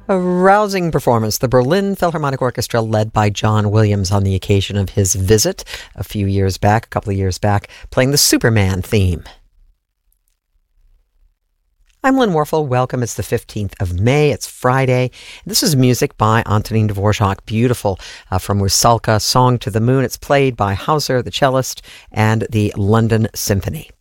A rousing performance. The Berlin Philharmonic Orchestra, led by John Williams on the occasion of his visit a couple of years back, playing the Superman theme. I'm Lynn Warfel. Welcome. It's the 15th of May. It's Friday. This is music by Antonin Dvorak. Beautiful. From Rusalka, Song to the Moon. It's played by Hauser, the cellist, and the London Symphony.